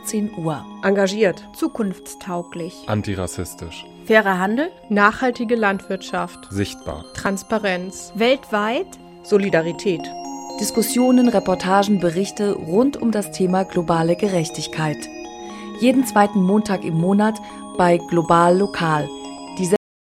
18 Uhr. Engagiert. Zukunftstauglich. Antirassistisch. Fairer Handel. Nachhaltige Landwirtschaft. Sichtbar. Transparenz. Weltweit. Solidarität. Diskussionen, Reportagen, Berichte rund um das Thema globale Gerechtigkeit. Jeden zweiten Montag im Monat bei Global Lokal,